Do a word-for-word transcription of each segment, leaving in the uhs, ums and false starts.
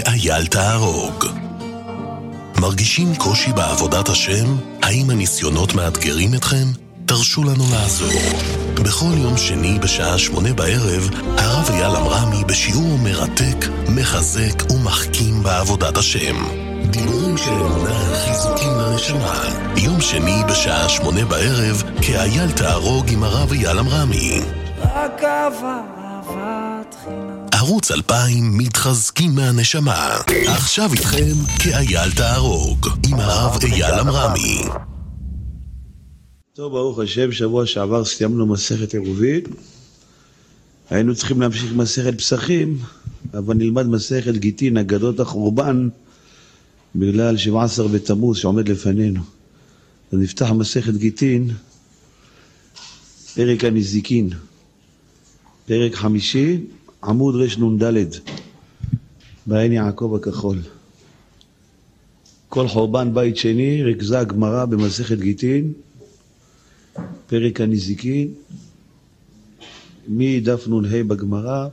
כאייל תהרוג. מרגישים קושי בעבודת השם? האם הניסיונות מאתגרים אתכם? תרשו לנו לעזור. בכל יום שני בשעה שמונה בערב, הרב אייל אמרמי בשיעור מרתק, מחזק ומחכים בעבודת השם. דיבורים של אמונה, חיזוקים לנשמה. יום שני בשעה שמונה בערב, כאייל תהרוג עם הרב אייל אמרמי. רק אהבת חינם. ערוץ אלפיים מתחזקים מהנשמה. עכשיו איתכם כאייל תהרוג עם הרב אייל אמרמי. טוב, ברוך השם, שבוע שעבר סיימנו מסכת עירובין. היינו צריכים להמשיך מסכת פסחים, אבל נלמד מסכת גיטין, אגדות החורבן, בגלל שבעה עשר בתמוז שעומד לפנינו. אז נפתח מסכת גיטין, פרק הנזיקין, פרק חמישי, עמוד רש נון דלת, בעין יעקב הכחול. כל חורבן בית שני, רכזה הגמרא במסכת גיטין, פרק הנזיקין, מדף נון ה' בגמרא,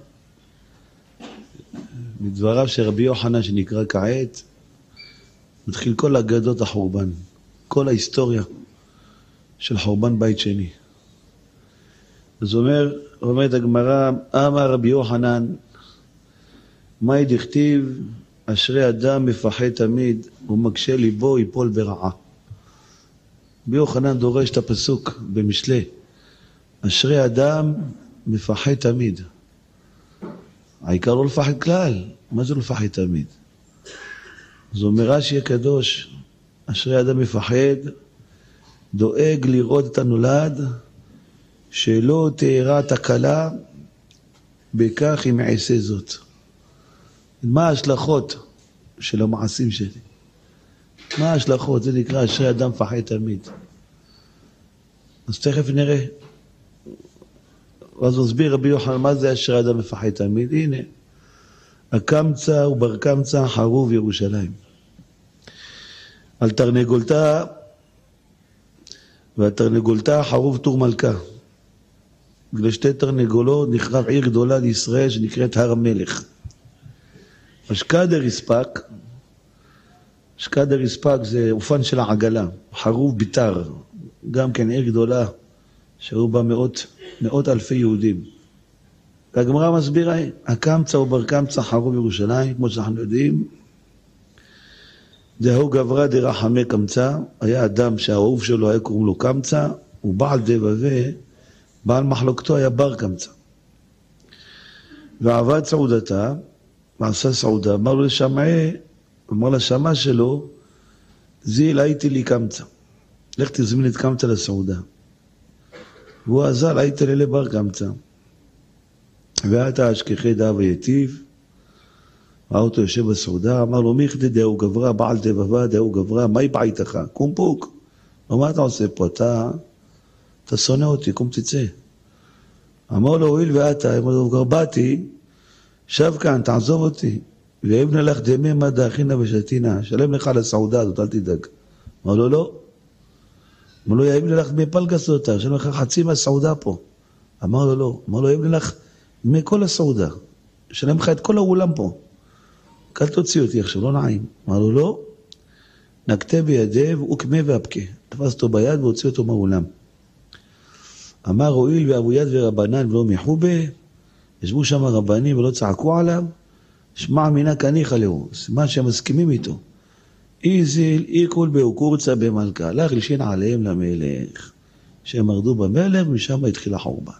מדבריו של רבי יוחנן שנקרא כעת, מתחיל כל אגדות החורבן, כל ההיסטוריה של חורבן בית שני. אז אומר, אומרת הגמרא, אמר רבי יוחנן, מהי דכתיב, אשרי אדם מפחד תמיד, ומקשה ליבו ייפול ברעה. רבי יוחנן דורש את הפסוק במשלי, אשרי אדם מפחד תמיד. העיקר לא לפחד כלל, מה זה לפחד תמיד? אז אומר רש"י הקדוש, אשרי אדם מפחד, דואג לראות את הנולד, שלא תארע תקלה, בכך אם יעשה זאת. מה ההשלכות של המעשים שלי? מה ההשלכות? זה נקרא אשרי אדם מפחד תמיד. אז תכף נראה. אז נסביר רבי יוחנן, מה זה אשרי אדם מפחד תמיד? הנה, הקמצא ובר קמצא חרוב ירושלים. על תרנגולתה, והתרנגולתה חרוב תור מלכה. בגלל שתי תרנגולות נחרב עיר גדולה לישראל שנקראת הר המלך. השקדר הספק, שקדר הספק זה אופן של העגלה, חרוב ביתר, גם כן עיר גדולה, שהיו בה מאות, מאות אלפי יהודים. והגמרא מסבירה, הקמצא ובר קמצא חרוב ירושלים, כמו שאנחנו יודעים, דהו גברא דרחמי קמצא, היה אדם שהאהוב שלו היה קוראים לו קמצא, הוא בעל דבבה, בעל מחלוקתו היה בר קמצא. ועבד סעודתה, ועשה סעודה, אמר לו לשמעי, אמר לשמע שלו, זיל הייתי לי קמצא, לך תזמין את קמצא לסעודה. והוא עזר, הייתי לי לבר קמצא. ואתה אשכחי דא ויטיב, ראה אותו יושב בסעודה, אמר לו, מיכדי דאו גברא, בעל דבבה, דאו גברא, מה יבע איתך? קום פוק. מה אתה עושה פה? אתה, אתה שונא אותי, קום תצא. אמר לו, הואיל ואתה, אמר לו, גרבתי, שב כאן, תעזוב אותי. ואבנה לך דמי מה דאכינה ושתינה, שלם לך לסעודה הזאת, אל תדאג. אמר לו, לא. אמר לו, יאבנה לך דמי פלגס אותה, שלם לך חצי מהסעודה פה. אמר לו, לא. אמר לו, יאבנה לך דמי כל הסעודה, שלם לך את כל האולם פה. אל תוציא אותי עכשיו, לא נעים. אמר לו, לא. נקטה בידיו, וקמה ואבכה. תפס אותו ביד והוציא אותו מהאולם. אמר, הואיל ואבו יד ורבנן ולא מחובה, ישבו שם רבנים ולא צעקו עליו, שמע מינה כניחה לו, סימן שהם מסכימים איתו. איזיל איקול באוקורצה במלכה, הלך לשין עליהם למלך, שהם מרדו במלך ומשם התחיל החורבן.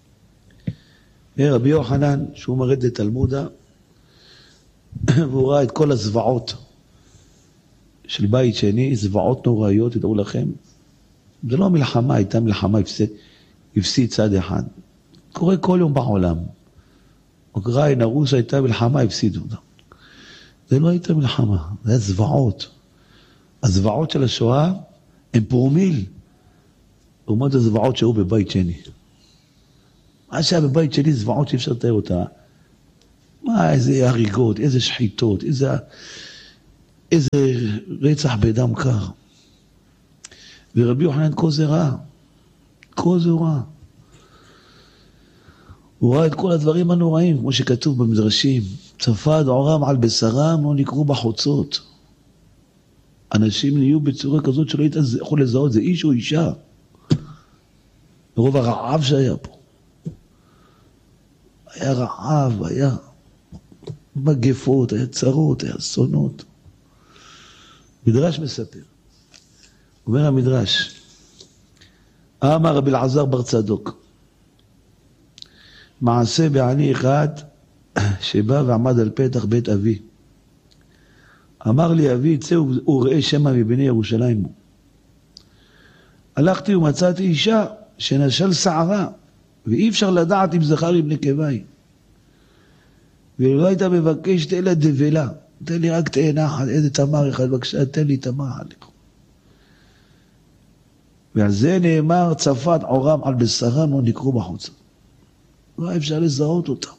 רבי יוחנן, שהוא מרד לתלמודה, והוא ראה את כל הזוועות של בית שני, זוועות נוראיות, תדעו לכם. זה לא מלחמה, הייתה מלחמה, הפסיד, הפסיד צד אחד. קורה כל יום בעולם. אוקראינה, רוסיה הייתה מלחמה, הפסידו אותה. זה לא הייתה מלחמה, זה היה זוועות. הזוועות של השואה הם פרומיל. לעומת הזוועות שהיו בבית שני. מה שהיה בבית שני, זוועות שאי אפשר לתאר אותה. מה, איזה הריגות, איזה שחיתות, איזה, איזה רצח בדם קר. ורבי יוחנן כל זה רע. כל זה רע. הוא ראה את כל הדברים הנוראים, כמו שכתוב במדרשים. צפד עורם על בשרם, לא נקראו בחוצות. אנשים נהיו בצורה כזאת שלא היית יכול לזהות, זה איש או אישה. ברוב הרעב שהיה פה. היה רעב, היה מגפות, היה צרות, היה אסונות. מדרש מספר. אומר המדרש, אמר רבי אלעזר בר צדוק, מעשה בעני אחד שבא ועמד על פתח בית אבי. אמר לי אבי, צא וראה שמא מבני ירושלים הוא. הלכתי ומצאתי אישה שנשל שערה, ואי אפשר לדעת אם זכר עם נקבה היא. ולא הייתה מבקשת אלא דבלה. תן לי רק תאנה אחת, איזה תמר אחד, בבקשה, תן לי תמר אחד. ועל זה נאמר, צפת עורם על בשרם, לא נקראו בחוצה. לא אפשר לזהות אותם.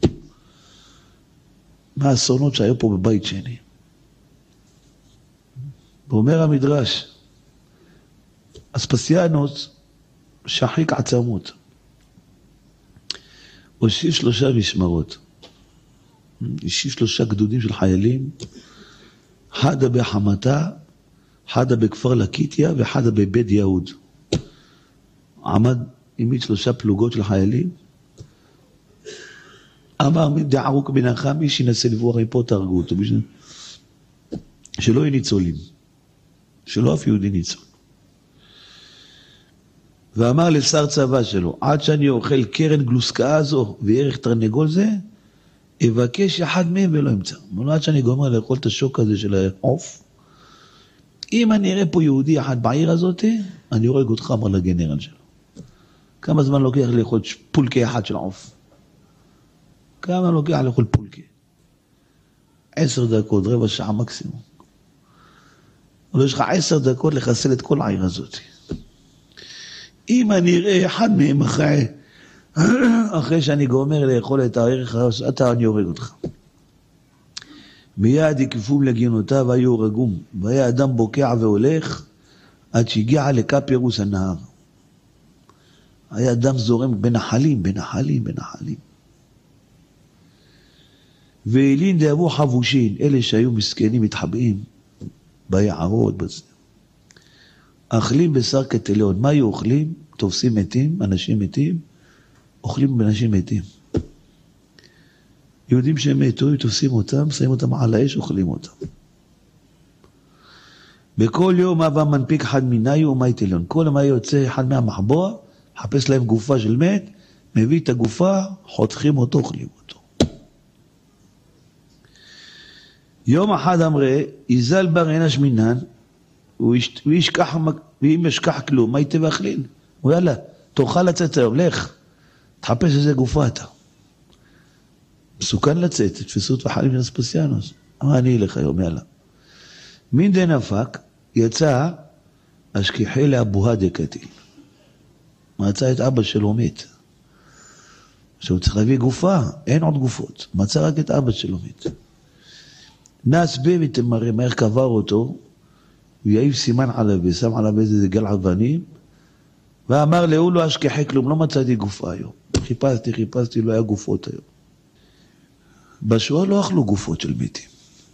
מה האסונות שהיו פה בבית שני. ואומר המדרש, אספסיאנוס שחיק עצמות. הושיב שלושה משמרות. הושיב שלושה גדודים של חיילים, חדה בחמתה, חדה בכפר לקיטיה וחדה בבית יהוד. עמד עימית שלושה פלוגות של חיילים, אמר מי דערוק בנחה, מי שינסה לברוח מפה תהרגו אותו, שלא יהיו ניצולים, שלא אף יהודי ניצול. ואמר לשר צבא שלו, עד שאני אוכל קרן גלוסקה הזו וערך תרנגול זה, אבקש אחד מהם ולא אמצא. אמרו, עד שאני גומר לאכול את השוק הזה של העוף, אם אני אראה פה יהודי אחד בעיר הזאת, אני הורג אותך, אמר לגנרל שלו. כמה זמן לוקח לאכול פולקי אחד של עוף? כמה לוקח לאכול פולקי? עשר דקות, רבע שעה מקסימום. אבל יש לך עשר דקות לחסל את כל העיר הזאת. אם אני אראה אחד מהם אחרי, אחרי שאני גומר לאכול את הערך, אתה אני הורג אותך. מיד יקפום לגיונותיו היו הורגום, והיה אדם בוקע והולך, עד שהגיע לקפירוס הנהר. היה אדם זורם בנחלים, בנחלים, בנחלים. ואלין דאבו חבושין, אלה שהיו מסכנים מתחבאים ביערות, בזה. אכלים בשר כתליון. מה היו אוכלים? תופסים מתים, אנשים מתים, אוכלים באנשים מתים. יהודים שהם מתו, תופסים אותם, שמים אותם על האש, אוכלים אותם. בכל יום אבא מנפיק אחד מיני ומי תליון. כל מה יוצא אחד מהמחבוע, חפש להם גופה של מת, מביא את הגופה, חותכים אותו, אוכלים אותו. יום אחד אמרה, יזל בר אנש מינן, ואם ישכח כלום, מה יתה ואכלין? הוא יאללה, תוכל לצאת היום, לך, תחפש איזה גופה אתה. מסוכן לצאת, תתפסו את וחלים של אספסיאנוס. אמר, אני אלך היום, יאללה. מין די נפק, יצא, השכיחי לאבוה דקתיל. מצא את אבא שלו מת. עכשיו הוא צריך להביא גופה, אין עוד גופות. מצא רק את אבא שלו מת. נס בי ותמראה, מהר קבר אותו, ויעיף סימן עליו, ושם עליו איזה גל אבנים, ואמר לו, לא אשכחי כלום, לא מצאתי גופה היום. חיפשתי, חיפשתי, לא היה גופות היום. בשואה לא אכלו גופות של מתים.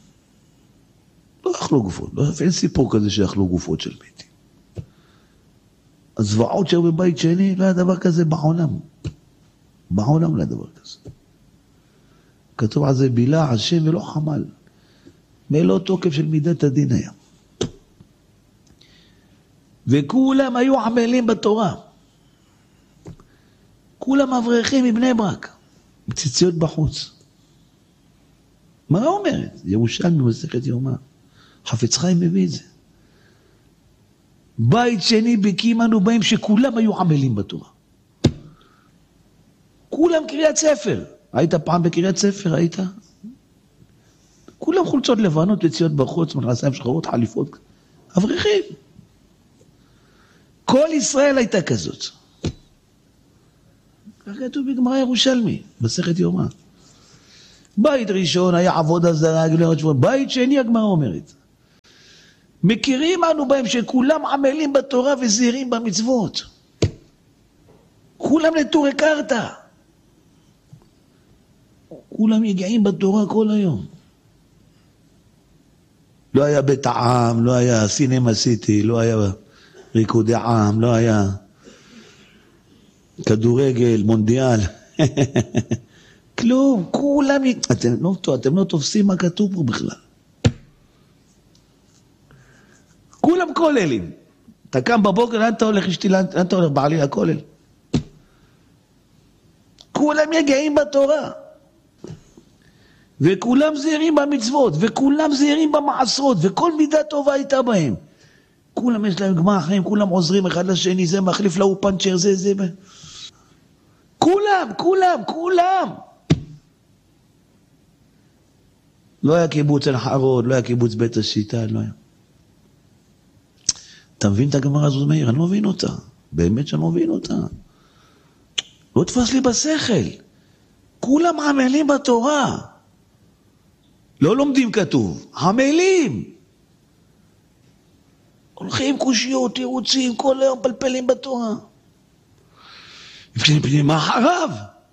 לא אכלו גופות, לא, אין סיפור כזה שאכלו גופות של מתים. הזוועות שהיו בבית שני, לא היה דבר כזה בעולם. בעולם לא היה דבר כזה. כתוב על זה בילה, השם ולא חמל. מלא תוקף של מידת הדין היה. וכולם היו עמלים בתורה. כולם אברכים מבני ברק. ציציות בחוץ. מה אומרת? ירושלמי במסכת יומא. חפץ חיים מביא את זה. בית שני בקימנו בהם שכולם היו עמלים בתורה. כולם קריאת ספר. היית פעם בקריאת ספר? היית? כולם חולצות לבנות וציציות בחוץ, מכנסיים שחורות, חליפות. אברכים. כל ישראל הייתה כזאת. כך כתוב בגמרא ירושלמי, מסכת יומא. בית ראשון היה עבודה זרה, בית שני הגמרא אומרת. מכירים אנו בהם שכולם עמלים בתורה וזהירים במצוות. כולם נטורי קרתא. כולם יגעים בתורה כל היום. לא היה בית העם, לא היה סינמה סיטי, לא היה ריקודי עם, לא היה כדורגל, מונדיאל. כלום, כולם, אתם לא, אתם לא תופסים מה כתוב פה בכלל. כולם כוללים. אתה קם בבוקר, לאן אתה הולך אשתי, לאן אתה הולך בעלי לכולל? כולם יגעים בתורה. וכולם זהירים במצוות, וכולם זהירים במעשרות, וכל מידה טובה הייתה בהם. כולם יש להם גמר חיים, כולם עוזרים אחד לשני, זה מחליף להוא פנצ'ר, זה זה. כולם, כולם, כולם. לא היה קיבוץ אל-חרוד, לא היה קיבוץ בית השיטה, לא היה. אתה מבין את הגמרא הזאת, מאיר? אני לא מבין אותה. באמת שאני לא מבין אותה. לא תפס לי בשכל. כולם עמלים בתורה. לא לומדים כתוב, עמלים. הולכים קושיות, תירוצים, כל היום פלפלים בתורה. לפני פנים, מה אחריו?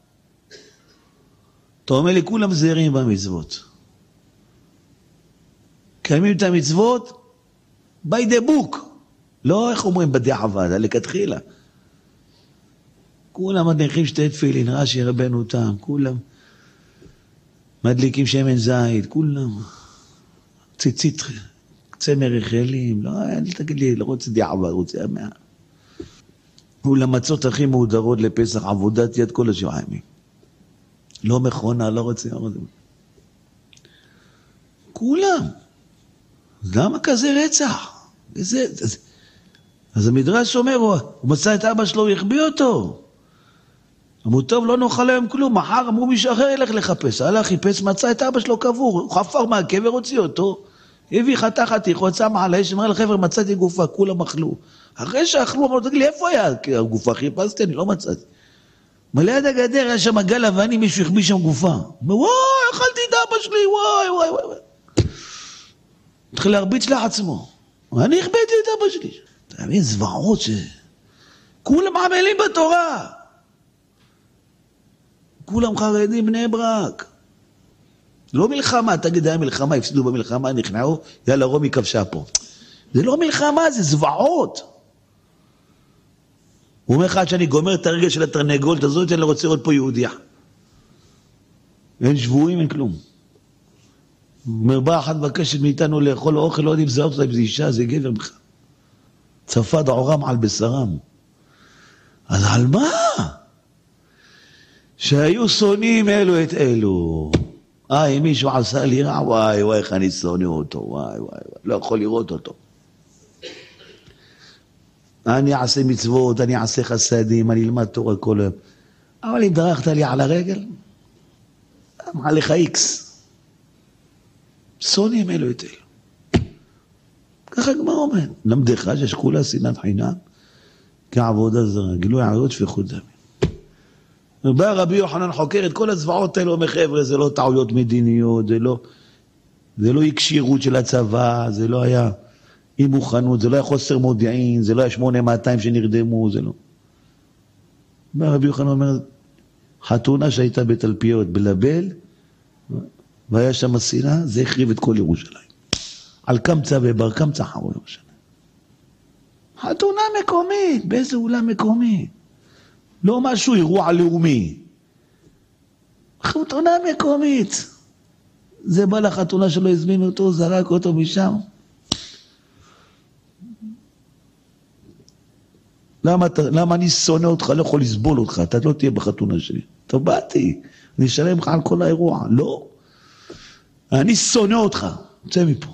אתה אומר לי, כולם זהירים במצוות. קיימים את המצוות, by the book. לא איך אומרים בדיעבד, לכתחילה. כולם מדליקים שתי תפילין, רש"י רבנו תם, כולם מדליקים שמן זית, כולם ציצית, צמר רחלים, לא, אל תגיד לי, לא רוצה דיעבד, רוצה המאה. ולמצות הכי מהודרות לפסח, עבודת יד כל השבועיים. לא מכונה, לא רוצה, לא רוצה. כולם. למה כזה רצח? איזה... אז המדרש אומר, הוא מצא את אבא שלו, הוא יחביא אותו. אמרו, טוב, לא נאכל היום כלום, מחר אמרו מישהו אחר ילך לחפש. הלך, חיפש, מצא את אבא שלו קבור, הוא חפר מהקבר, הוציא אותו, הביא חתך חתיך, הוא יצא מעל האש, אמר לחבר, מצאתי גופה, כולם אכלו. אחרי שאכלו, אמרו, תגיד לי, איפה היה הגופה? חיפשתי, אני לא מצאתי. מליד הגדר היה שם גל אבני, מישהו החביא שם גופה. וואי, אכלתי את אבא שלי, וואי, וואי, וואי. התחיל להרביץ לעצמו. אני החבאתי את אבא שלי. אתה מבין, זוועות ש... כולם עמלים בתורה. כולם חרדים בני ברק. לא מלחמה, תגיד, היה מלחמה, הפסידו במלחמה, נכנעו, יאללה, רומי כבשה פה. זה לא מלחמה, זה זוועות. הוא אומר לך שאני גומר את הרגל של התרנגולת הזאת, אני לא רוצה עוד פה יהודיה. אין שבועים, אין כלום. מרבה אחת מבקשת מאיתנו לאכול אוכל, לא יודעים, זה אוכל, זה אישה, זה גבר בכלל. צפד עורם על בשרם. אז על מה? שהיו שונאים אלו את אלו. אה, אם מישהו עשה לי רע, וואי, וואי, איך אני שונא אותו, וואי, וואי, וואי, לא יכול לראות אותו. אני אעשה מצוות, אני אעשה חסדים, אני אלמד תורה כל היום. אבל אם דרכת לי על הרגל, אמרה לך איקס. שונאים אלו את אלו. ככה גמרא אומר, למדך שיש כולה שנאת חינם, כעבודה זרה, גילוי עריות שפיכות דמים. בא רבי יוחנן חוקר את כל הזוועות האלו, אומר חבר'ה, זה לא טעויות מדיניות, זה לא, זה לא הקשירות של הצבא, זה לא היה אי מוכנות, זה לא היה חוסר מודיעין, זה לא היה שמונה מאתיים שנרדמו, זה לא. בא רבי יוחנן אומר, חתונה שהייתה בתלפיות, בלבל, והיה שם שנאה, זה החריב את כל ירושלים. על קמצא ובר קמצא חרו ירושלים. חתונה מקומית, באיזה אולם מקומי? לא משהו אירוע לאומי. חתונה מקומית. זה בא לחתונה שלא הזמין אותו, זרק אותו משם. למה, למה אני שונא אותך, לא יכול לסבול אותך, אתה לא תהיה בחתונה שלי. טוב, באתי, אני אשלם לך על כל האירוע. לא. אני שונא אותך, צא מפה.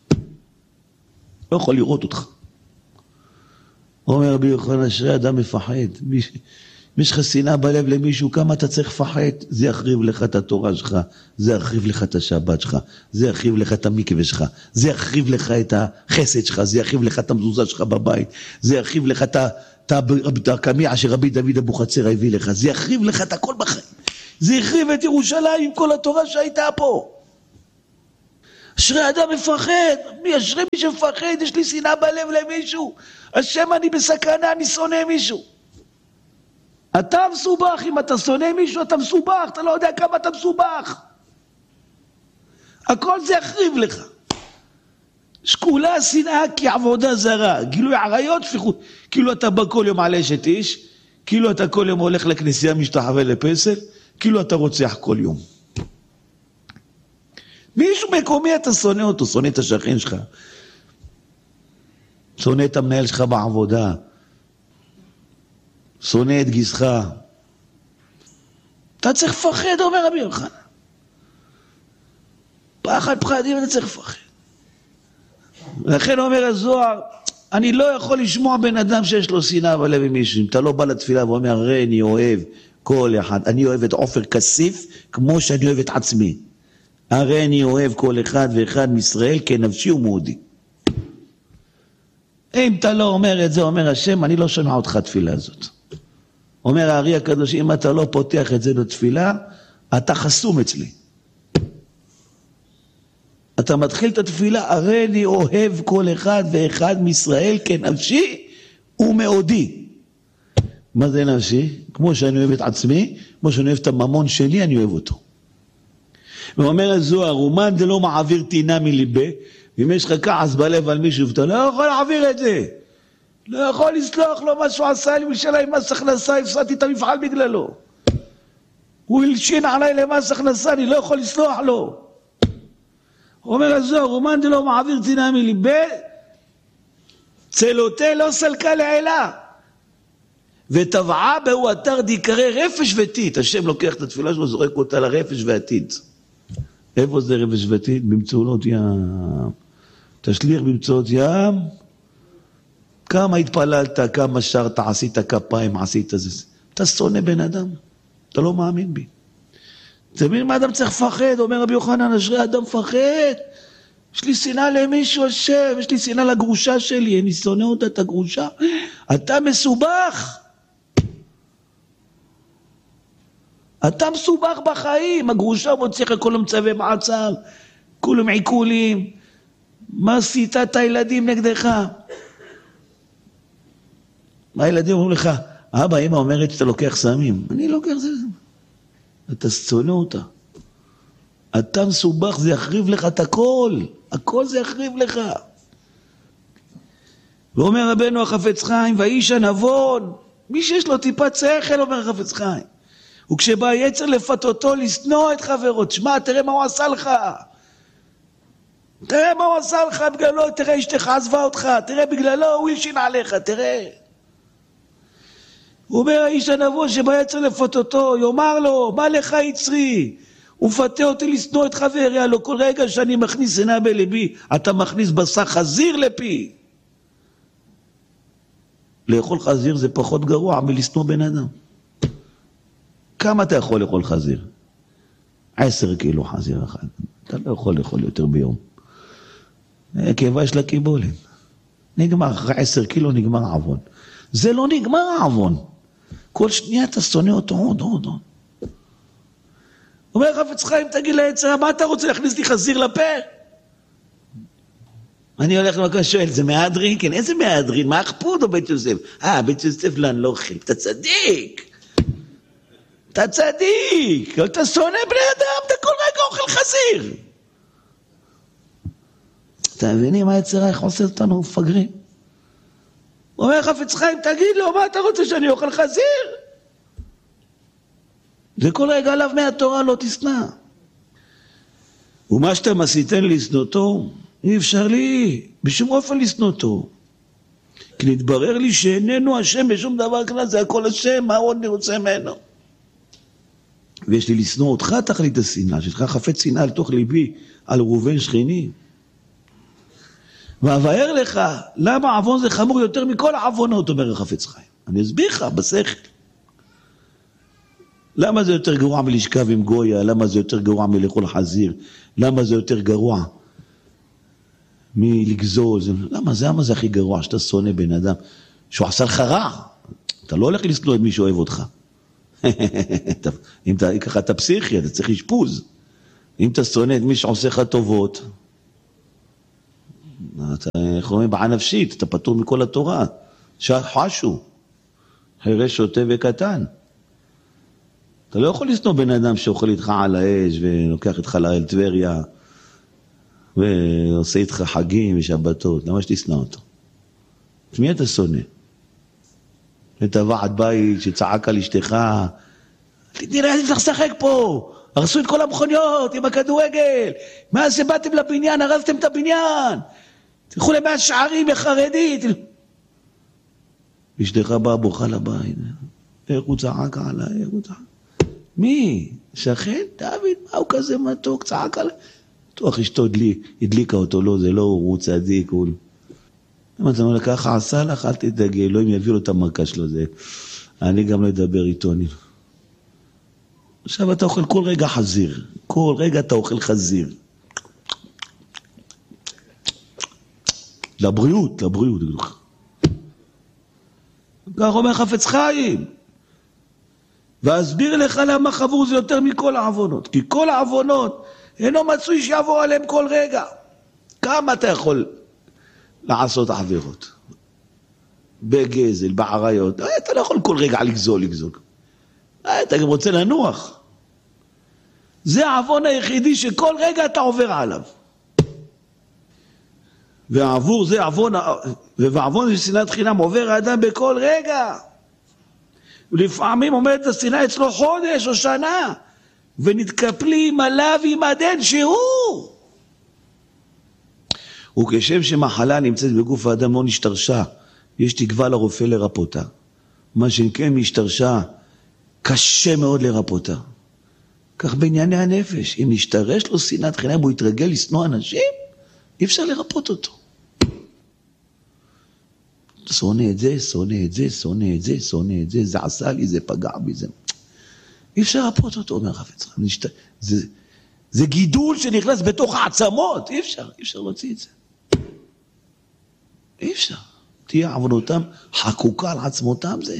לא יכול לראות אותך. אומר רבי יוחנן, אשרי אדם מפחד. אם יש לך שנאה בלב למישהו, כמה אתה צריך לפחד? זה יחריב לך את התורה שלך, זה יחריב לך את השבת שלך, זה יחריב לך את המקווה שלך, זה יחריב לך את החסד שלך, זה יחריב לך את המזוזה שלך בבית, זה יחריב לך את הקמיע שרבי דוד אבוחצירא הביא לך, זה יחריב לך את הכל בחיים. זה יחריב את ירושלים עם כל התורה שהייתה פה. אשרי אדם מפחד, מי אשרי מי שמפחד, יש לי שנאה בלב למישהו, השם אני בסכנה, אני שונא מישהו. אתה מסובך, אם אתה שונא מישהו אתה מסובך, אתה לא יודע כמה אתה מסובך. הכל זה יחריב לך. שקולה שנאה כעבודה זרה, גילוי עריות שפיכות, כאילו אתה בא כל יום על אשת איש, כאילו אתה כל יום הולך לכנסייה משתחווה לפסל, כאילו אתה רוצח כל יום. מישהו מקומי אתה שונא אותו, שונא את השכן שלך, שונא את המנהל שלך בעבודה, שונא את גיסך. אתה צריך לפחד, אומר רבי יוחנן. פחד פחדים אתה צריך לפחד. לכן אומר הזוהר, אני לא יכול לשמוע בן אדם שיש לו שנאה בלב עם מישהו. אם אתה לא בא לתפילה ואומר, הרי אני אוהב כל אחד, אני אוהב את עופר כסיף כמו שאני אוהב את עצמי. הרי אני אוהב כל אחד ואחד מישראל כנפשי ומאודי. אם אתה לא אומר את זה, אומר השם, אני לא שומע אותך התפילה הזאת. אומר הארי הקדוש, אם אתה לא פותח את זה בתפילה, אתה חסום אצלי. אתה מתחיל את התפילה, הרי אני אוהב כל אחד ואחד מישראל כנפשי ומאודי. מה זה נפשי? כמו שאני אוהב את עצמי, כמו שאני אוהב את הממון שלי, אני אוהב אותו. ואומר הזוהר, אומן זה לא מעביר טינה מליבה, ואם יש לך כעס בלב על מישהו, אתה לא יכול להעביר את זה. לא יכול לסלוח לו מה שהוא עשה לי, משלה עם מס הכנסה, הפסדתי את המפעל בגללו. הוא הלשין עליי למס הכנסה, אני לא יכול לסלוח לו. אומר הזוהר, אומן זה לא מעביר טינה מליבה, צלותי לא סלקה לעילה. וטבעה בהו אתר דיקרא רפש וטיט. השם לוקח את התפילה שלו, זורק אותה לרפש והטיט. איפה זה רפש וטיט? במצולות ים. תשליך במצולות ים. כמה התפללת, כמה שרת, עשית כפיים, עשית זה. אתה שונא בן אדם. אתה לא מאמין בי. אתה מבין מה אדם צריך לפחד? אומר רבי יוחנן, אשרי אדם פחד. יש לי שנאה למישהו השם, יש לי שנאה לגרושה שלי, אני שונא אותה את הגרושה. אתה מסובך. אתה מסובך בחיים, הגרושה מוציא לך כל מצווה מעצר, כולם עיקולים, מה עשית את הילדים נגדך? מה הילדים אומרים לך? אבא, אמא אומרת שאתה לוקח סמים. אני לוקח זה. אתה שונא אותה. אתה מסובך, זה יחריב לך את הכל. הכל זה יחריב לך. ואומר רבנו החפץ חיים, ואיש הנבון, מי שיש לו טיפת שכל, אומר החפץ חיים. וכשבא יצר לפתותו לשנוא את חברו, תשמע, תראה מה הוא עשה לך. תראה מה הוא עשה לך בגללו, תראה אשתך עזבה אותך, תראה בגללו הוא הלשין עליך, תראה. הוא אומר האיש הנבון שבא יצר לפתותו, יאמר לו, מה לך יצרי? הוא מפתה אותי לשנוא את חברי, הלא כל רגע שאני מכניס שנאה בלבי, אתה מכניס בשר חזיר לפי. לאכול חזיר זה פחות גרוע מלשנוא בן אדם. כמה אתה יכול לאכול חזיר? עשר קילו חזיר אחד. אתה לא יכול לאכול יותר ביום. כאבה יש לה קיבולת. נגמר, אחרי עשר קילו נגמר עוון. זה לא נגמר עוון. כל שנייה אתה שונא אותו עוד, עוד, עוד. אומר חפץ חיים, תגיד ליצר, מה אתה רוצה להכניס לי חזיר לפה? אני הולך למקום שואל, זה מהדרין? כן, איזה מהדרין? מה אכפוד או בית יוסף? אה, בית יוסף לא, אני לא אוכל. אתה צדיק. אתה צדיק. אתה שונא בני אדם, אתה כל רגע אוכל חזיר. אתה מבינים מה יצר איך עושה אותנו מפגרים? אומר חפץ חיים, תגיד לו, מה אתה רוצה שאני אוכל חזיר? זה כל רגע עליו מהתורה לא תשנא. ומה שאתם עשיתן לשנותו, אי אפשר לי, בשום אופן לשנותו. כי נתברר לי שאיננו השם בשום דבר כלל, זה הכל השם, מה עוד אני רוצה ממנו? ויש לי לשנוא אותך תכלית השנאה, שיש לך חפץ שנאה לתוך ליבי, על ראובן שכני. ואבאר לך, למה עוון זה חמור יותר מכל העוונות, אומר החפץ חיים. אני אסביר לך בשכל. למה זה יותר גרוע מלשכב עם גויה? למה זה יותר גרוע מלאכול חזיר? למה זה יותר גרוע מלגזול? למה זה, למה זה הכי גרוע שאתה שונא בן אדם? שהוא עשה לך רע. אתה לא הולך לשנוא את מי שאוהב אותך. אם אתה, ככה אתה פסיכי, אתה צריך לשפוז. אם אתה שונא את מי שעושה לך טובות, אתה חומר בעיה נפשית, אתה פטור מכל התורה. שחשו, חירש שוטה וקטן. אתה לא יכול לשנוא בן אדם שאוכל איתך על האש ולוקח איתך לאל טבריה ועושה איתך חגים ושבתות. למה שתשנא אותו? את מי אתה שונא? את הוועד בית שצעק על אשתך, תתני לה, צריך לשחק פה, הרסו את כל המכוניות עם הכדורגל, מאז שבאתם לבניין, הרסתם את הבניין, תלכו למאה שערים לחרדית. אשתך באה בוכה לבית, איך הוא צעק עליי, איך הוא צעק? מי? שכן? דוד, מה הוא כזה מתוק, צעק עליי? תוך אשתו הדליקה אותו, לא, זה לא, הוא צדיק, הוא... אם אתה אומר, ככה עשה לך, אל תדאגי, אלוהים יביא לו את המרכה שלו, זה... אני גם לא אדבר איתו, אני... עכשיו אתה אוכל כל רגע חזיר, כל רגע אתה אוכל חזיר. לבריאות, לבריאות. כך אומר חפץ חיים. ואסביר לך למה חבור זה יותר מכל העוונות. כי כל העוונות אינו מצוי שיעבור עליהם כל רגע. כמה אתה יכול לעשות עבירות? בגזל, בעריות. אתה לא יכול כל רגע לגזול, לגזול. אתה גם רוצה לנוח. זה העוון היחידי שכל רגע אתה עובר עליו. והעבור זה עוון, ובעוון זה שנאת חינם עובר האדם בכל רגע. ולפעמים עומדת השנאה אצלו חודש או שנה, ונתקפלים עליו עם הדין שהוא. וכשם שמחלה נמצאת בגוף האדם לא נשתרשה, יש תקווה לרופא לרפותה. מה שכן משתרשה, קשה מאוד לרפותה. כך בענייני הנפש, אם נשתרש לו שנאת חינם, הוא יתרגל לשנוא אנשים, אי אפשר לרפות אותו. שונא את זה, שונא את זה, שונא את זה, שונא את זה, זה עשה לי, זה פגע בי, זה... אי אפשר לרפות אותו, אומר חפץ חיים. נשת... זה, זה גידול שנכנס בתוך העצמות, אי אפשר, אי אפשר להוציא את זה. אי אפשר. תהיה עוונותם חקוקה על עצמותם זה.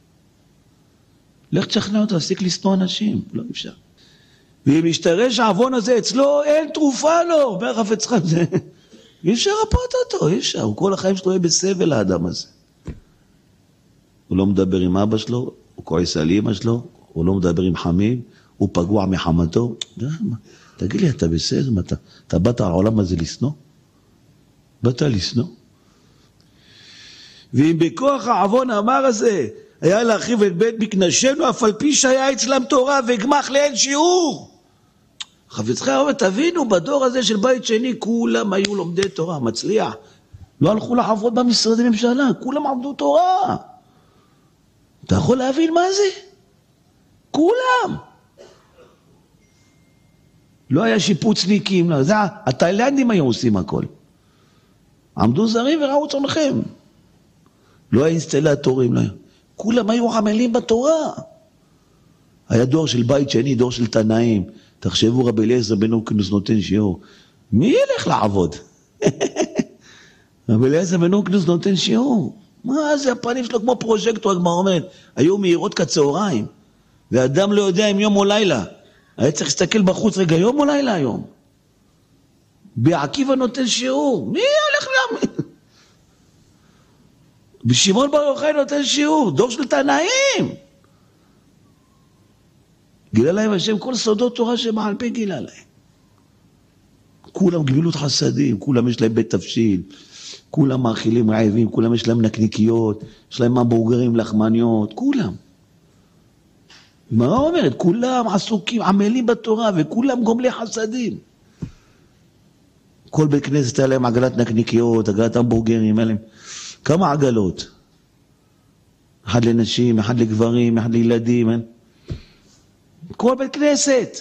לך תשכנע אותו, תפסיק לשנוא אנשים, לא אפשר. ואם ישתרש העוון הזה אצלו, אין תרופה לו, אומר חפץ חיים, זה... אי אפשר לרפות אותו, אי אפשר, הוא כל החיים שלו יהיה בסבל האדם הזה. הוא לא מדבר עם אבא שלו, הוא כועס על אמא שלו, הוא לא מדבר עם חמים, הוא פגוע מחמתו. תגיד לי, אתה בסדר? אתה, אתה באת על העולם הזה לשנוא? באת לשנוא? ואם בכוח העוון המר הזה היה להרחיב את בית מקנשנו, אף על פי שהיה אצלם תורה וגמח לאין שיעור. חפץ חיים אומר, תבינו, בדור הזה של בית שני, כולם היו לומדי תורה, מצליח. לא הלכו לעבוד במשרדי ממשלה, כולם עבדו תורה. אתה יכול להבין מה זה? כולם. לא היה שיפוצניקים, לא, זה התאילנדים היו עושים הכל. עמדו זרים וראו צונכם. לא היה אינסטלטורים, לא היה. כולם היו עמלים בתורה. היה דור של בית שני, דור של תנאים. תחשבו רבי אליעזר בן אורקנוס נותן שיעור. מי ילך לעבוד? רבי אליעזר בן אורקנוס נותן שיעור. מה זה, הפנים שלו כמו פרוז'קטור, הגמרא אומרת, היו מהירות כצהריים, ואדם לא יודע אם יום או לילה. היה צריך להסתכל בחוץ, רגע, יום או לילה היום? בעקיבא נותן שיעור. מי הולך להאמין? בשמעון בר יוחאי נותן שיעור, דור של תנאים. גילה להם השם כל סודות תורה שבעל פה גילה להם. כולם גמילות חסדים, כולם יש להם בית תבשיל, כולם מאכילים רעבים, כולם יש להם נקניקיות, יש להם המבורגרים, לחמניות, כולם. מה אומרת? כולם עסוקים, עמלים בתורה, וכולם גומלי חסדים. כל בית כנסת היה להם עגלת נקניקיות, עגלת המבורגרים, היה להם כמה עגלות. אחד לנשים, אחד לגברים, אחד לילדים, אין? כל בית כנסת.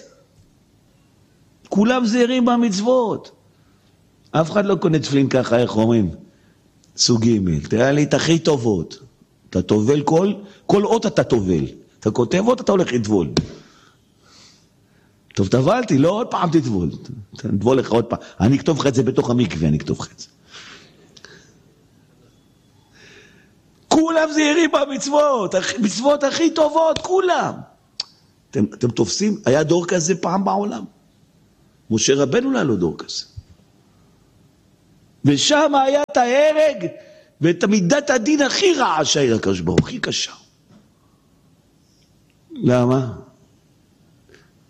כולם זהירים במצוות. אף אחד לא קונה תפילין ככה, איך אומרים? סוג ג' תראה לי את הכי טובות. אתה תובל כל, כל אות אתה תובל. אתה כותב אות, אתה הולך לטבול. טוב, תבלתי, לא עוד פעם תטבול. תטבול לך עוד פעם. אני אכתוב לך את זה בתוך המקווה, אני אכתוב לך את זה. כולם זהירים במצוות, מצוות הכי טובות, כולם. אתם, אתם תופסים, היה דור כזה פעם בעולם. משה רבנו לא היה לו דור כזה. ושם היה את ההרג, ואת מידת הדין הכי רעה שהייתה הקדוש ברוך הוא, הכי קשה. למה?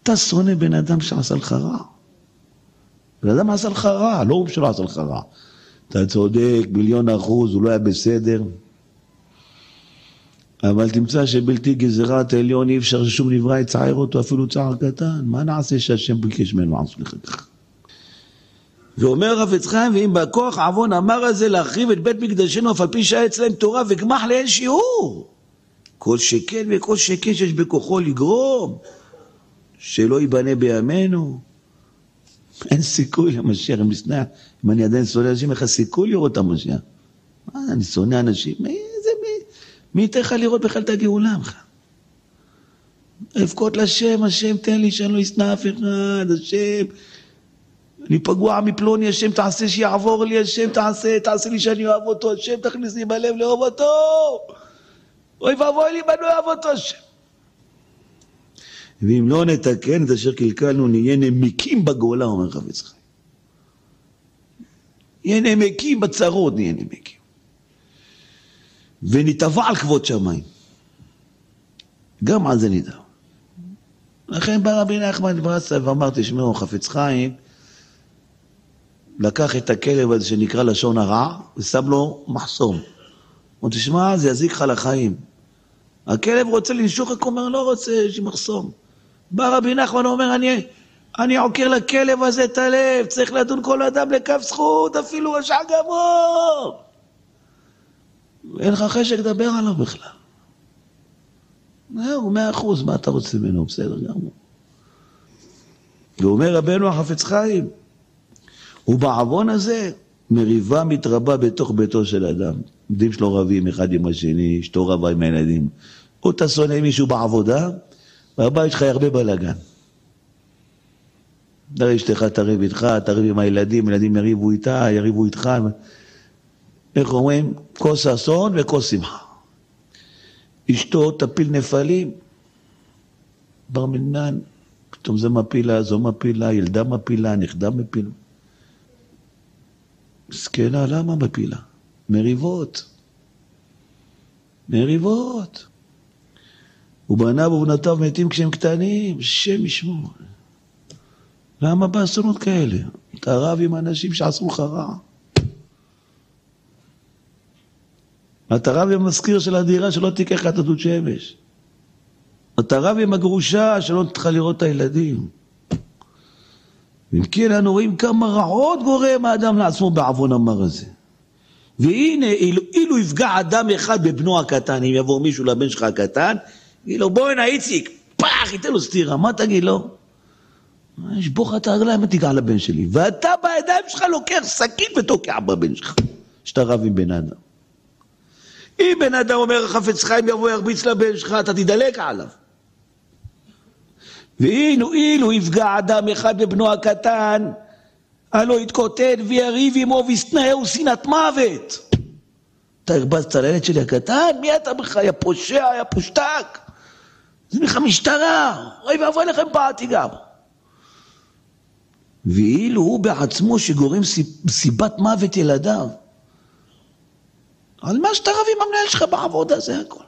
אתה שונא בן אדם שעשה לך רע. בן אדם עשה לך רע, לא הוא שלא עשה לך רע. אתה צודק, מיליון אחוז, הוא לא היה בסדר. אבל תמצא שבלתי גזירת העליון אי אפשר ששום נברא יצער אותו, אפילו צער קטן. מה נעשה שהשם ביקש ממנו עשו לך כך? ואומר חפץ חיים, ואם בכוח עוון אמר הזה להחריב את בית מקדשנו, אף על פי שהיה אצלם תורה וגמח לאין שיעור. כל שכן וכל שכן שיש בכוחו לגרום, שלא ייבנה בימינו. אין סיכוי למשיח, אם נשנא, אם אני עדיין שונא אנשים, איך הסיכוי לראות את המשיח? מה, אני שונא אנשים? מי, זה, מי, מי ייתן לך לראות בכלל את הגאולה? אבכות לשם, השם תן לי שאני לא אשנא אף אחד, השם, אני פגוע מפלוני, השם תעשה שיעבור לי, השם תעשה, תעשה לי שאני אוהב אותו, השם תכניס לי בלב לאהוב אותו, אוי ואבוי לי בנו אוהב אותו, השם. ואם לא נתקן את אשר קלקלנו, נהיה נמקים בגאולה, אומר חפץ חיים. נהיה נמקים בצרות, נהיה נמקים. ונתבע על כבוד שמיים. גם על זה נדע. לכן בא רבי נחמן ברסלב ואמר, תשמעו, חפץ חיים, לקח את הכלב הזה שנקרא לשון הרע, ושם לו מחסום. הוא תשמע, זה יזיק לך לחיים. הכלב רוצה לנשוך, הוא אומר, לא רוצה, יש מחסום. בא רבי נחמן אומר, אני, אני עוקר לכלב הזה את הלב, צריך לדון כל אדם לכף זכות, אפילו רשע גמור. אין לך חשק לדבר עליו בכלל. הוא מאה אחוז, מה אתה רוצה ממנו? בסדר גמור. ואומר רבנו החפץ חיים, ובעוון הזה מריבה מתרבה בתוך ביתו של אדם. ילדים שלו רבים אחד עם השני, אשתו רבה עם הילדים. או אתה שונא מישהו בעבודה, והבית שלך הרבה בלגן. דרי אשתך תריב איתך, תריב עם הילדים, ילדים יריבו איתה, יריבו איתך. איך אומרים? כוס אסון וכוס שמחה. אשתו תפיל נפלים, בר מנן, פתאום זה מפילה, זו מפילה, ילדה מפילה, נכדה מפילה. מסכנה, למה מפילה? מריבות. מריבות. ובניו ובנותיו מתים כשהם קטנים, שם ישמור. למה באסונות כאלה? אתה רב עם אנשים שעשו לך רע. אתה רב עם המזכיר של הדירה שלא תיקח לך את הדוד שמש. אתה רב עם הגרושה שלא תתחיל לראות את הילדים. אם כן, אנחנו רואים כמה רעות גורם האדם לעצמו בעוון המר הזה. והנה, אילו, אילו יפגע אדם אחד בבנו הקטן, אם יבוא מישהו לבן שלך הקטן, יגיד לו, בוא הנה איציק, פח, ייתן לו סתירה, מה תגיד לו? ישבוך את הרגליים ותיגע לבן שלי, ואתה בידיים שלך לוקח סכין ותוקע בבן שלך, שאתה רב עם בן אדם. אם בן אדם אומר, חפץ חיים יבוא ירביץ לבן שלך, אתה תדלק עליו. ואילו, אילו יפגע אדם אחד בבנו הקטן, הלא יתקוטט ויריב עמו ויסנאהו שנאת מוות. אתה הרבצת לילד שלי הקטן? מי אתה בכלל? היה פושע, היה פושטק. זה לך משטרה. אוי ואבוי לכם פעתי גם. ואילו הוא בעצמו שגורם סיבת מוות ילדיו. על מה שאתה רב עם המנהל שלך בעבודה, זה הכל.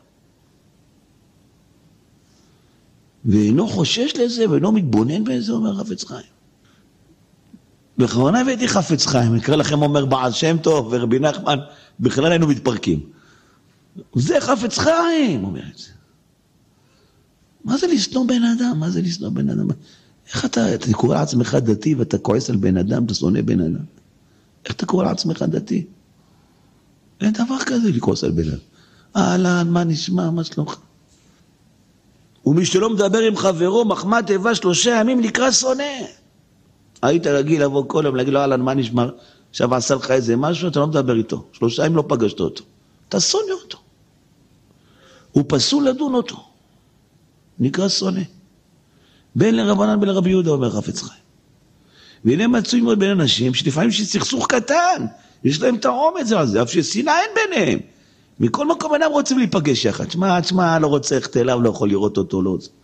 ואינו חושש לזה ואינו מתבונן בזה, אומר חפץ חיים. בכוונה הבאתי חפץ חיים, נקרא לכם אומר בעל שם טוב ורבי נחמן, בכלל היינו מתפרקים. זה חפץ חיים, אומר את זה. מה זה לשנוא בן אדם? מה זה לשנוא בן אדם? איך אתה, אתה קורא לעצמך דתי ואתה כועס על בן אדם, אתה שונא בן אדם. איך אתה קורא לעצמך דתי? אין דבר כזה לכעוס על בן אדם. אהלן, מה נשמע, מה שלומך? ומי שלא מדבר עם חברו, מחמת תיבה שלושה ימים נקרא שונא. היית רגיל לבוא כל יום, להגיד לו, אהלן, מה נשמע? עכשיו עשה לך איזה משהו, אתה לא מדבר איתו. שלושה ימים לא פגשת אותו. אתה שונא אותו. הוא פסול לדון אותו. נקרא שונא. בין לרבנן בין לרבי יהודה, אומר חפץ חיים. והנה מצוי מאוד בין אנשים, שלפעמים יש סכסוך קטן, יש להם את האומץ הזה, אף ששנאה אין ביניהם. מכל מקום אינם רוצים להיפגש יחד. שמה, שמה, לא רוצה ללכת אליו, לא יכול לראות אותו, לא רוצה.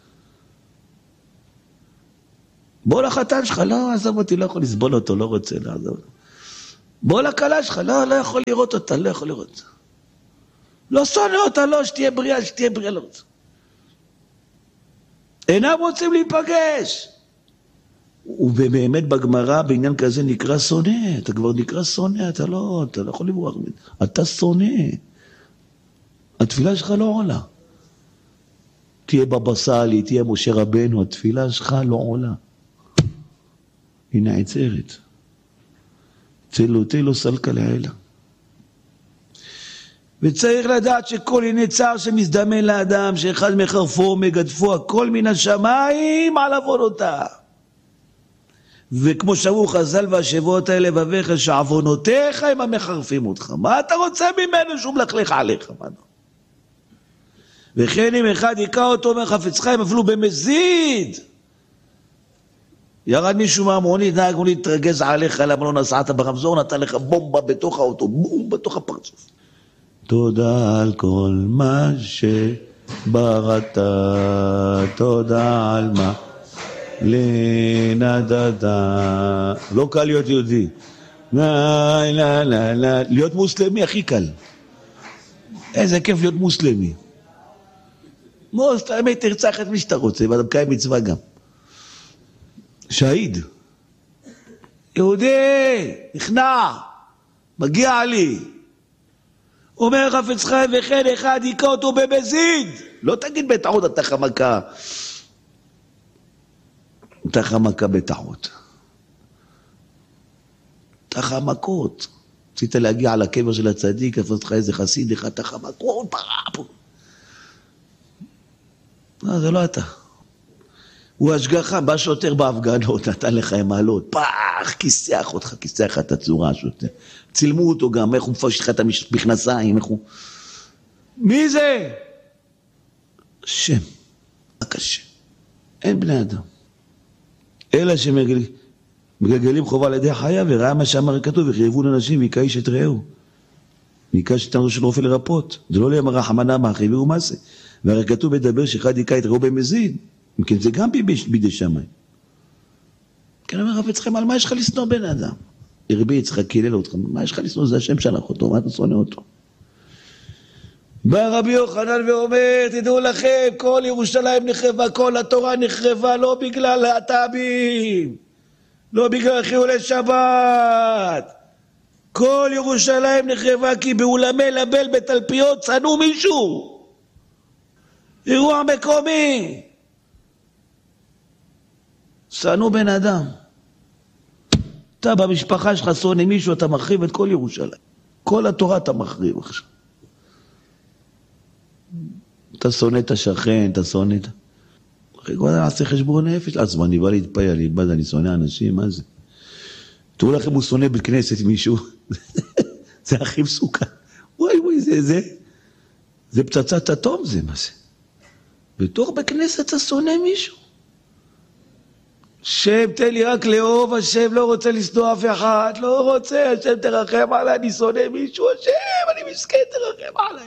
בוא לחתן שלך, לא, עזוב אותי, לא יכול לסבול אותו, לא רוצה, לא, עזוב. בוא לקלה שלך, לא, לא יכול לראות אותה, לא יכול לראות אותה. לא שונא אותה, לא, שתהיה בריאה, שתהיה בריאה, לא רוצה. אינם רוצים להיפגש. ובאמת בגמרא בעניין כזה נקרא שונא, אתה כבר נקרא שונא, אתה לא, אתה לא יכול לברוח, אתה שונא. התפילה שלך לא עולה. תהיה בבא סאלי, תהיה משה רבנו, התפילה שלך לא עולה. היא נעצרת. תלו תלו סלקה לעילה. וצריך לדעת שכל הנה צער שמזדמן לאדם, שאחד מחרפו מגדפו, הכל מן השמיים על עוונותיו. וכמו שאמרו חז"ל והשבועות האלה לבביך, שעוונותיך הם המחרפים אותך. מה אתה רוצה ממנו שהוא מלכלך עליך? וכן אם אחד יקע אותו אומר חפץ חיים אפילו במזיד, ירד מישהו מהמונית, נהג מונית תרגז עליך, למה לא נסעת ברמזור, נתן לך בומבה בתוך האוטו, בום בתוך הפרצוף. תודה על כל מה שבראת, תודה על מה לנדדה. לא קל להיות יהודי, לא, לא, לא, לא. להיות מוסלמי הכי קל. איזה כיף להיות מוסלמי. מוסלמי תרצח את מי שאתה רוצה, ואתה מקיים מצווה גם. שהיד. יהודי, נכנע, מגיע לי. אומר חפץ חיים וכן אחד יקע אותו במזיד. לא תגיד בטעות אתה חמקה. אתה חמקה בטעות. אתה חמקות. רצית להגיע לקבר של הצדיק, איפה לך איזה חסיד אחד, אתה חמקות, פרפו. לא, זה לא אתה. הוא השגחה, בא שוטר בהפגנות, נתן לך עם מעלות, פח, כיסח אותך, כיסח את הצורה השוטר. צילמו אותו גם, איך הוא מפרש לך את המכנסיים, איך הוא... מי זה? השם, רק השם. אין בני אדם. אלא שמגלגלים חובה על ידי חיה, וראה מה שאמר כתוב, וחייבו לאנשים ויקאיש את רעהו. ויקאיש את של רופא לרפות. זה לא ליאמר רחמנה מהחייבי ומעשה. והרי כתוב מדבר שאחד יקע את רעהו במזיד. כן, זה גם בידי שמיים. כן, אומר רב יצחק, על מה יש לך לשנוא בן אדם? הרבי יצחק, קילל אותך, מה יש לך לשנוא? זה השם שלח אותו, מה אתה שונא אותו? בא רבי יוחנן ואומר, תדעו לכם, כל ירושלים נחרבה, כל התורה נחרבה, לא בגלל להט"בים, לא בגלל חילולי שבת. כל ירושלים נחרבה כי באולמי לבל בתלפיות צנו מישהו. אירוע מקומי. שנאו בן אדם. אתה במשפחה שלך שונא מישהו, אתה מחריב את כל ירושלים. כל התורה אתה מחריב עכשיו. אתה שונא את השכן, אתה שונא את... אחרי כל זה עושה חשבון נפש. עצמה, אני בא להתפייל, להתבד, אני שונא אנשים, מה זה? תראו לכם, הוא שונא בכנסת מישהו. זה הכי מסוכן. וואי וואי, זה, זה, זה פצצת אטום זה, מה זה? בתוך בכנסת אתה שונא מישהו. שם תן לי רק לאהוב, השם לא רוצה לשנוא אף אחד, לא רוצה, השם תרחם עליי, אני שונא מישהו, השם, אני מסכן, תרחם עליי.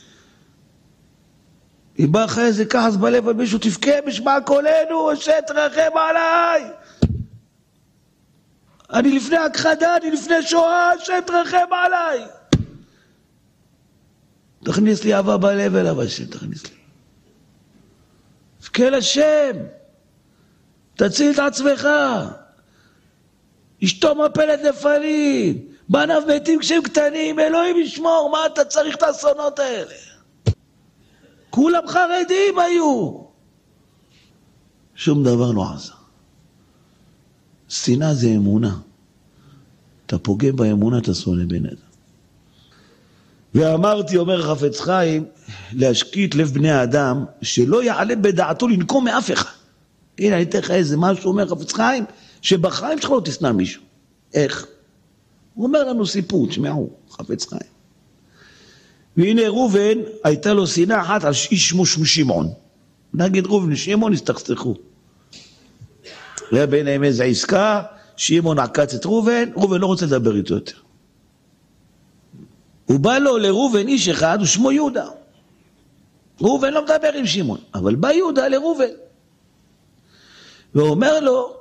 אם בא לך איזה כעס בלב על מישהו, תבכה בשמע קולנו, השם תרחם עליי. אני לפני הכחדה, אני לפני שואה, השם תרחם עליי. תכניס לי אהבה בלב אליו, השם, תכניס לי. תבכה לשם. תציל את עצמך. אשתו מפלת נפלים, בניו מתים כשהם קטנים, אלוהים ישמור, מה אתה צריך את האסונות האלה? כולם חרדים היו. שום דבר לא עזר. שנאה זה אמונה. אתה פוגם באמונה, אתה שונא בן אדם. ואמרתי, אומר חפץ חיים, להשקיט לב בני האדם, שלא יעלה בדעתו לנקום מאף אחד. הנה, אני אתן לך איזה משהו, אומר חפץ חיים, שבחיים שלך לא תשנא מישהו. איך? הוא אומר לנו סיפור, תשמעו, חפץ חיים. והנה ראובן, הייתה לו שנאה אחת על איש שמו שמעון. נגיד ראובן ושמעון הסתכסכו. היה ביניהם איזו עסקה, שמעון עקץ את ראובן, ראובן לא רוצה לדבר איתו יותר. הוא בא לו לראובן איש אחד, הוא שמו יהודה. ראובן לא מדבר עם שמעון, אבל בא יהודה לראובן. ואומר לו,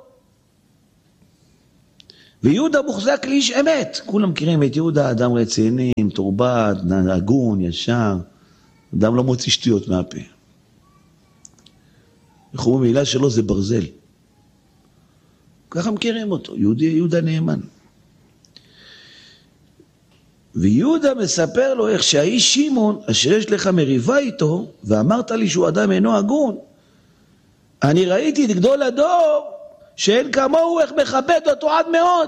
ויהודה מוחזק לאיש אמת. כולם מכירים את יהודה, אדם רציני, מתורבת, הגון, ישר. אדם לא מוציא שטויות מהפה. איך אומרים, מילה שלו זה ברזל. ככה מכירים אותו, יהודי, יהודה נאמן. ויהודה מספר לו איך שהאיש שמעון, אשר יש לך מריבה איתו, ואמרת לי שהוא אדם אינו הגון, אני ראיתי את גדול הדור, שאין כמוהו איך מכבד אותו עד מאוד.